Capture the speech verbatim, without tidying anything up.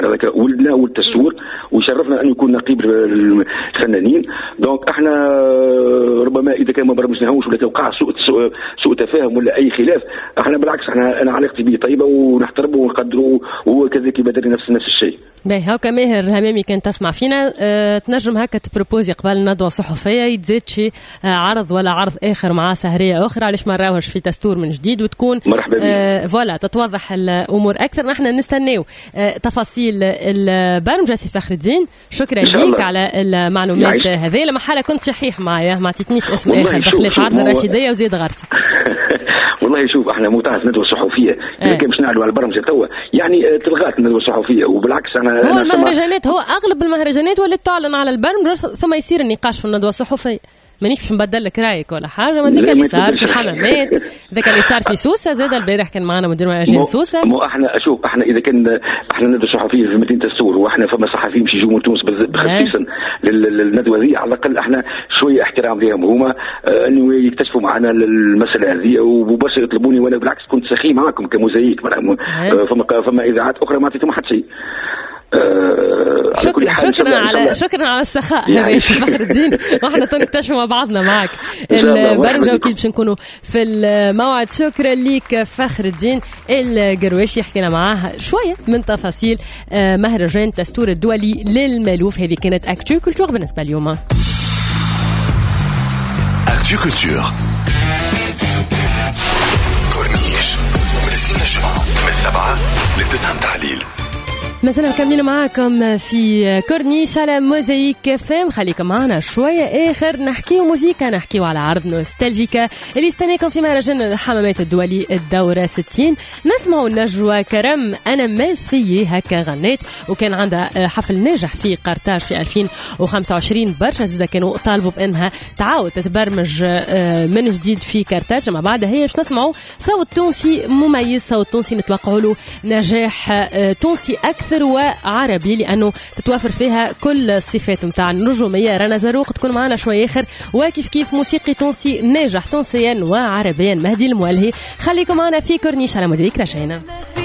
ولدنا ولد التستور ويشرفنا ان يكون نقيب الفنانين. دونك احنا ربما اذا كان ما برمجناهوش ولا توقع سوء سوء تفاهم ولا اي خلاف، احنا بالعكس احنا انا علاقتي به طيبه ونحترمه ونقدره وهو كذلك يبادر نفس نفس الشيء. باهي هاكا ماهر همامي كان تسمع فينا أه تنجم هكا تبروبوزي قبل الندوه الصحفيه يتزاد شي عرض ولا عرض اخر مع سهريه اخرى علاش ما نراوهش في دستور من جديد وتكون مرحبا أه فوالا تتوضح الامور اكثر. نحن نستناو أه تفاصيل البرنامج. سي فخر الدين شكرا ليك على المعلومات هذه. لما حاله كنت شحيح معايا ما عطيتنيش اسم اخر بخلاف عرض الرشيديه وزيد غرسه. والله شوف احنا متعه ندوه صحفيه اذا كان باش نعلوا على البرنامج توا يعني تلغات الندوه الصحفيه وبالعكس انا هو أنا المهرجانات هو اغلب المهرجانات ولا تعلن على البرنامج ثم يصير النقاش في الندوه الصحفيه. مانيش باش نبدل لك رايك ولا حاجه. ما ذاك اللي صار في الحمامات ذاك اللي صار في سوسه زاد البارح كان معنا مدير مهرجان سوسه. مو احنا شوف احنا اذا كان احنا ندوه صحفيه في مدينه السور واحنا فما صحفيين باش يجوا من تونس خصيصا للندوه هذه، على الاقل احنا شويه احترام لهم هما اه انه يكتشفوا معنا المساله هذه ومباشره يطلبوني وانا بالعكس كنت سخي معكم كموزايك. اه فما فما اذاعات اخرى ما عطيتهم حتى شيء. آه شكرا شكرا على شكرا على السخاء هذا سي فخر الدين واحنا تنكتشفوا مع بعضنا معك البرنامج اكيد باش نكونوا في الموعد. شكرا ليك فخر الدين القرواشي حكينا معاه شويه من تفاصيل مهرجان الدستور الدولي للمالوف. هذه كانت اكتو كولتور بالنسبه اليوم. اكتو كولتور كورنيش من السنة من سبعة لتسعة تحليل. مازلنا مكملين معاكم في كورنيش على موزايك اف ام. خليكم معنا شويه اخر نحكيو موزيكا نحكيو على عرض نوستالجيكا اللي استناكم في مهرجان الحمامات الدولي الدوره ستين. نسمعوا نجوى كرم انا ما في هكا غنيت وكان عندها حفل ناجح في قرطاج في ألفين وخمسة وعشرين. برشا زيدا كانوا طالبوا بانها تعاود تتبرمج من جديد في قرطاج. مع بعدها هي باش نسمعوا صوت تونسي مميز، صوت تونسي نتوقعوا له نجاح تونسي اكثر وعربي لأنه تتوافر فيها كل الصفات متاع النجومية. رنا زروق تكون معنا شوي آخر وكيف كيف موسيقي تونسي ناجح تونسيا وعربيا. مهدي الموالهي خليكم معنا في كورنيش على موزايك رشينا.